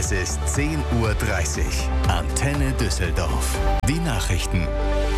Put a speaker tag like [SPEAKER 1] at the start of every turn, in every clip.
[SPEAKER 1] Es ist 10:30 Uhr. Antenne Düsseldorf. Die Nachrichten.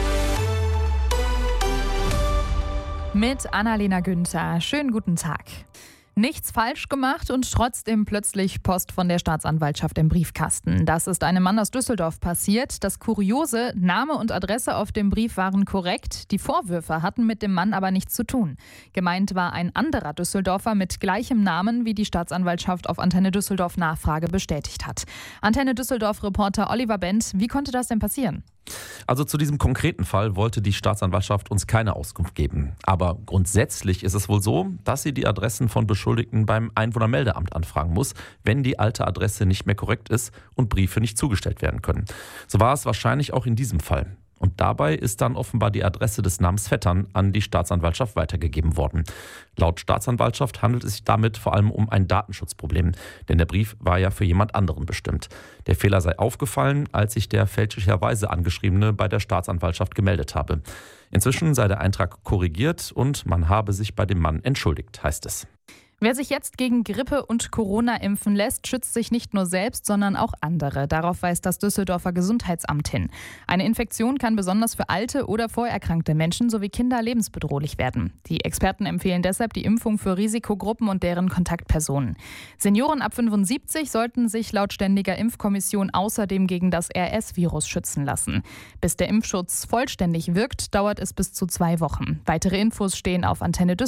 [SPEAKER 2] Mit Annalena Günther. Schönen guten Tag. Nichts falsch gemacht und trotzdem plötzlich Post von der Staatsanwaltschaft im Briefkasten. Das ist einem Mann aus Düsseldorf passiert. Das Kuriose, Name und Adresse auf dem Brief waren korrekt. Die Vorwürfe hatten mit dem Mann aber nichts zu tun. Gemeint war ein anderer Düsseldorfer mit gleichem Namen, wie die Staatsanwaltschaft auf Antenne Düsseldorf Nachfrage bestätigt hat. Antenne Düsseldorf-Reporter Oliver Bent, wie konnte das denn passieren?
[SPEAKER 3] Also zu diesem konkreten Fall wollte die Staatsanwaltschaft uns keine Auskunft geben. Aber grundsätzlich ist es wohl so, dass sie die Adressen von Beschuldigten beim Einwohnermeldeamt anfragen muss, wenn die alte Adresse nicht mehr korrekt ist und Briefe nicht zugestellt werden können. So war es wahrscheinlich auch in diesem Fall. Und dabei ist dann offenbar die Adresse des Namens Vettern an die Staatsanwaltschaft weitergegeben worden. Laut Staatsanwaltschaft handelt es sich damit vor allem um ein Datenschutzproblem, denn der Brief war ja für jemand anderen bestimmt. Der Fehler sei aufgefallen, als sich der fälschlicherweise Angeschriebene bei der Staatsanwaltschaft gemeldet habe. Inzwischen sei der Eintrag korrigiert und man habe sich bei dem Mann entschuldigt, heißt es.
[SPEAKER 2] Wer sich jetzt gegen Grippe und Corona impfen lässt, schützt sich nicht nur selbst, sondern auch andere. Darauf weist das Düsseldorfer Gesundheitsamt hin. Eine Infektion kann besonders für alte oder vorerkrankte Menschen sowie Kinder lebensbedrohlich werden. Die Experten empfehlen deshalb die Impfung für Risikogruppen und deren Kontaktpersonen. Senioren ab 75 sollten sich laut Ständiger Impfkommission außerdem gegen das RS-Virus schützen lassen. Bis der Impfschutz vollständig wirkt, dauert es bis zu 2 Wochen. Weitere Infos stehen auf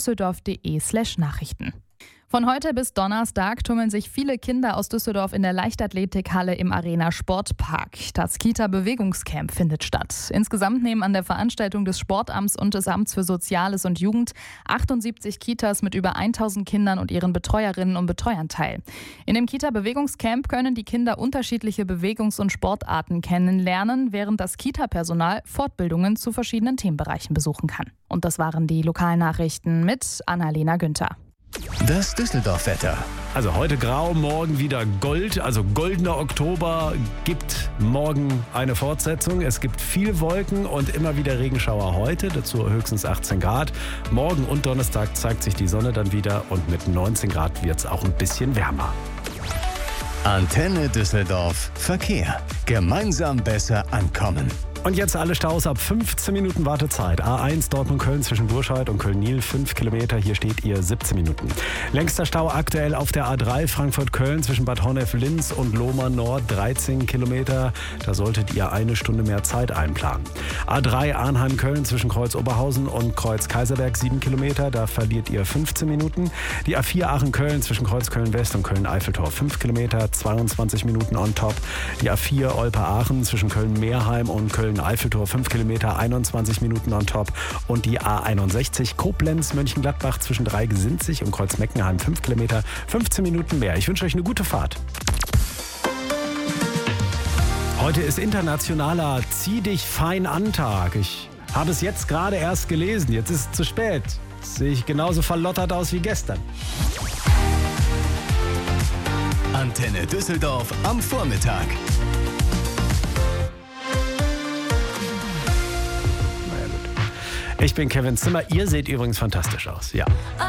[SPEAKER 2] antennedüsseldorf.de/Nachrichten. Von heute bis Donnerstag tummeln sich viele Kinder aus Düsseldorf in der Leichtathletikhalle im Arena Sportpark. Das Kita-Bewegungscamp findet statt. Insgesamt nehmen an der Veranstaltung des Sportamts und des Amts für Soziales und Jugend 78 Kitas mit über 1000 Kindern und ihren Betreuerinnen und Betreuern teil. In dem Kita-Bewegungscamp können die Kinder unterschiedliche Bewegungs- und Sportarten kennenlernen, während das Kita-Personal Fortbildungen zu verschiedenen Themenbereichen besuchen kann. Und das waren die Lokalnachrichten mit Annalena Günther.
[SPEAKER 1] Das Düsseldorf-Wetter.
[SPEAKER 4] Also heute grau, morgen wieder Gold, also goldener Oktober gibt morgen eine Fortsetzung. Es gibt viel Wolken und immer wieder Regenschauer heute, dazu höchstens 18 Grad. Morgen und Donnerstag zeigt sich die Sonne dann wieder und mit 19 Grad wird es auch ein bisschen wärmer.
[SPEAKER 1] Antenne Düsseldorf Verkehr. Gemeinsam besser ankommen.
[SPEAKER 4] Und jetzt alle Staus ab 15 Minuten Wartezeit. A1 Dortmund-Köln zwischen Burscheid und Köln-Niel 5 Kilometer. Hier steht ihr 17 Minuten. Längster Stau aktuell auf der A3 Frankfurt-Köln zwischen Bad Honnef-Linz und Lohmer Nord 13 Kilometer. Da solltet ihr 1 Stunde mehr Zeit einplanen. A3 Arnheim-Köln zwischen Kreuz-Oberhausen und Kreuz-Kaiserberg 7 Kilometer. Da verliert ihr 15 Minuten. Die A4 Aachen-Köln zwischen Kreuz-Köln-West und Köln-Eiffeltor 5 Kilometer. 22 Minuten on top. Die A4 Olpe-Aachen zwischen Köln-Meerheim und Köln-Eiffeltor 5 Kilometer, 21 Minuten on top. Und die A61 Koblenz-Mönchengladbach zwischen Dreigesinzig und Kreuz-Meckenheim 5 Kilometer, 15 Minuten mehr. Ich wünsche euch eine gute Fahrt. Heute ist internationaler Zieh dich fein an Tag. Ich habe es jetzt gerade erst gelesen. Jetzt ist es zu spät. Jetzt sehe ich genauso verlottert aus wie gestern.
[SPEAKER 1] Antenne Düsseldorf am Vormittag.
[SPEAKER 4] Ich bin Kevin Zimmer. Ihr seht übrigens fantastisch aus. Ja.